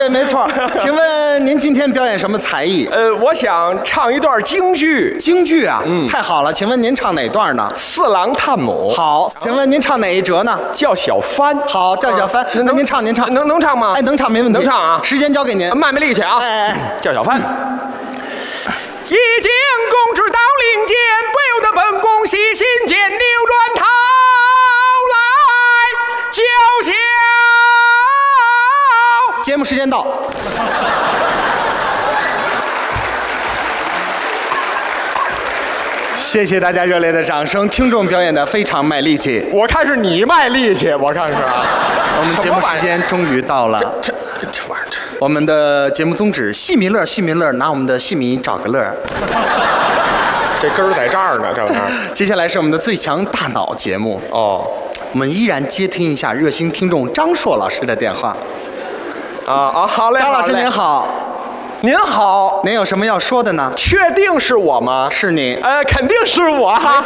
对，没错。请问您今天表演什么才艺？ 我想唱一段京剧。 京剧啊，太好了。请问您唱哪段呢？ 四郎探母。 好，请问您唱哪一折呢？ 叫小帆。 好，叫小帆。那您唱，您唱， 能唱吗？ 哎，能唱，没问题。 能唱啊！ 时间交给您， 卖力气啊！ 哎， 叫小帆。一将公之到令箭，不由得本宫细心间，扭转头来叫嚣。 节目时间到。谢谢大家热烈的掌声，听众表演的非常卖力气。 我看是你卖力气，我看是啊。 我们节目时间终于到了。 这玩意儿， 我们的节目宗旨：戏民乐，戏民乐，拿我们的戏迷找个乐。 这根儿在这儿呢，这玩意儿。 接下来是我们的最强大脑节目哦， 我们依然接听一下热心听众张硕老师的电话。 好嘞， 张老师您好。 您好， 您有什么要说的呢？ 确定是我吗？ 是你。 肯定是我。 没